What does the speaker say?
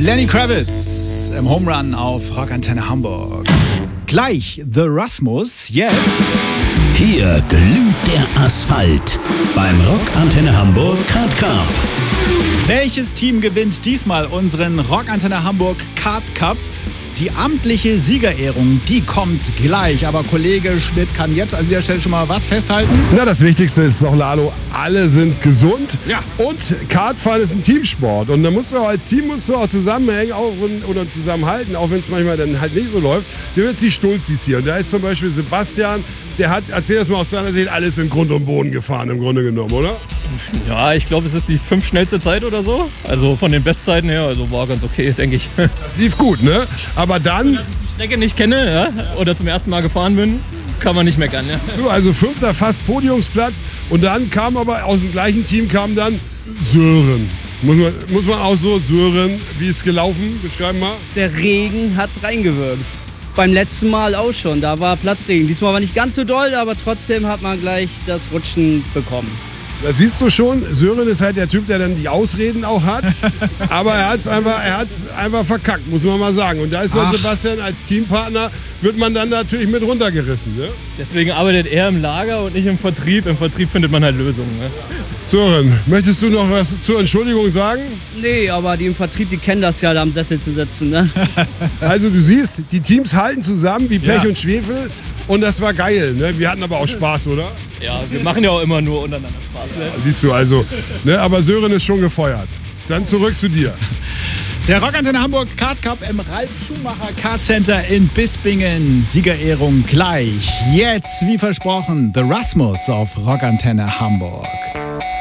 Lenny Kravitz im Home Run auf Rockantenne Hamburg. Gleich The Rasmus, jetzt. Hier glüht der Asphalt beim Rockantenne Hamburg Kart Cup. Welches Team gewinnt diesmal unseren Rockantenne Hamburg Kart Cup? Die amtliche Siegerehrung, die kommt gleich. Aber Kollege Schmidt kann jetzt an dieser Stelle schon mal was festhalten. Na, das Wichtigste ist doch, Lalo, alle sind gesund. Ja. Und Kartfahren ist ein Teamsport. Und da musst du auch als Team auch zusammenhängen oder zusammenhalten, auch wenn es manchmal dann halt nicht so läuft. Wir haben jetzt die Stulzis hier. Und da ist zum Beispiel Sebastian, der hat, erzähl das mal aus seiner Sicht, alles in Grund und Boden gefahren im Grunde genommen, oder? Ja, ich glaube, es ist die 5 schnellste Zeit oder so. Also von den Bestzeiten her, also war ganz okay, denke ich. Das lief gut, ne? Aber dann... Dass ich die Strecke nicht kenne, ja, oder zum ersten Mal gefahren bin, kann man nicht meckern. Ja. So, also 5. fast Podiumsplatz. Und dann kam aber aus dem gleichen Team kam dann Sören. Muss man auch so, Sören, wie ist es gelaufen? Beschreiben mal. Der Regen hat's reingewirkt. Beim letzten Mal auch schon, da war Platzregen. Diesmal war nicht ganz so doll, aber trotzdem hat man gleich das Rutschen bekommen. Da siehst du schon, Sören ist halt der Typ, der dann die Ausreden auch hat. Aber er hat's einfach verkackt, muss man mal sagen. Und da ist man Sebastian als Teampartner, wird man dann natürlich mit runtergerissen. Ne? Deswegen arbeitet er im Lager und nicht im Vertrieb. Im Vertrieb findet man halt Lösungen. Ne? Sören, möchtest du noch was zur Entschuldigung sagen? Nee, aber die im Vertrieb, die kennen das ja, da am Sessel zu sitzen. Ne? Also du siehst, die Teams halten zusammen wie Pech Ja. und Schwefel. Und das war geil. Ne? Wir hatten aber auch Spaß, oder? Ja, wir machen ja auch immer nur untereinander Spaß. Ne? Siehst du also. Ne? Aber Sören ist schon gefeuert. Dann zurück zu dir. Der Rockantenne Hamburg Kart Cup im Ralf Schumacher Kart Center in Bispingen. Siegerehrung gleich. Jetzt, wie versprochen, The Rasmus auf Rockantenne Hamburg.